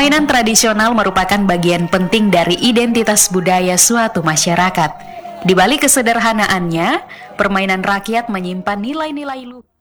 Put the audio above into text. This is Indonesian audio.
Permainan tradisional merupakan bagian penting dari identitas budaya suatu masyarakat. Di balik kesederhanaannya, permainan rakyat menyimpan nilai-nilai luhur.